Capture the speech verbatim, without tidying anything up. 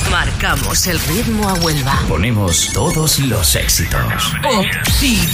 Marcamos el ritmo a Huelva. Ponemos todos los éxitos. Pop, sí.